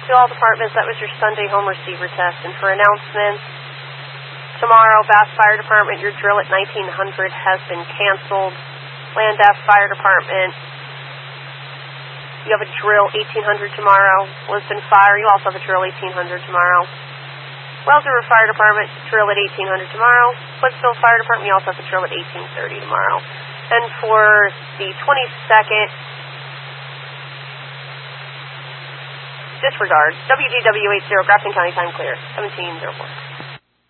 To all departments, that was your Sunday home receiver test. And for announcements, tomorrow, Bath Fire Department, your drill at 1900 has been canceled. Landaff Fire Department, you have a drill 1800 tomorrow. Lisbon Fire, you also have a drill 1800 tomorrow. Wells River Fire Department, drill at 1800 tomorrow. Woodsville Fire Department, you also have a drill at 1830 tomorrow. And for the 22nd, disregard, WGW 80, Grafton County time clear, 1704.